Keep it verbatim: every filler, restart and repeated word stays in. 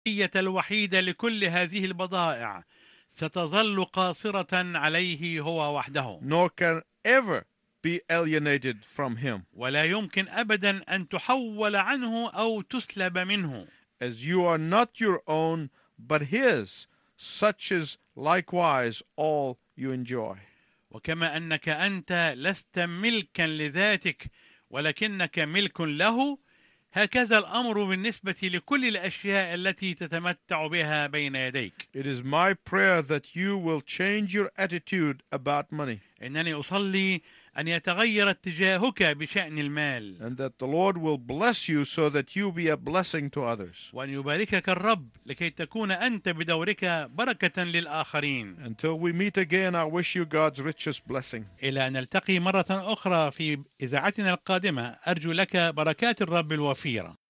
الوحيدة لكل هذه البضائع ستظل قاصرة عليه هو وحده، nor can ever be alienated from him. ولا يمكن أبدا أن تحول عنه أو تسلب منه. As you are not your own, but his, such is likewise all you enjoy. وكما أنك أنت لست ملكا لذاتك ولكنك ملك له، هكذا الأمر بالنسبة لكل الأشياء التي تتمتع بها بين يديك. It is my prayer that you will change your attitude about money, إنني أصلي أن يتغير اتجاهك بشأن المال، and that the Lord will bless you so that you be a blessing to others. وأن يباركك الرب لكي تكون أنت بدورك بركة للآخرين. Until we meet again, I wish you God's richest blessing. إلى أن نلتقي مرة أخرى في إذاعتنا القادمة، أرجو لك بركات الرب الوفيرة.